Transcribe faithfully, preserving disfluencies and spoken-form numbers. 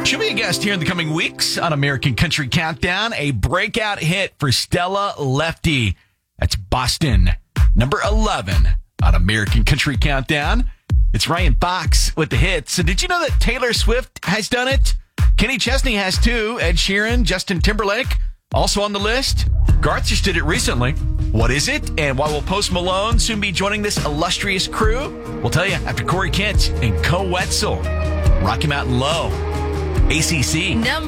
She'll be a guest here in the coming weeks on American Country Countdown. A breakout hit for Stella Lefty. That's Boston, number eleven on American Country Countdown. It's Ryan Fox with the hits. So did you know that Taylor Swift has done it? Kenny Chesney has too. Ed Sheeran, Justin Timberlake, also on the list. Garth just did it recently. What is it? And why will Post Malone soon be joining this illustrious crew? We'll tell you after Corey Kent and Co Wetzel. Rocky Mountain Low. A C C. Number